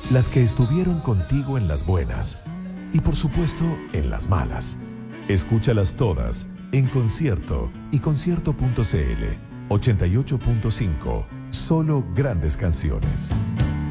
las que estuvieron contigo en las buenas y por supuesto en las malas. Escúchalas todas en concierto y concierto.cl 88.5. Solo grandes canciones.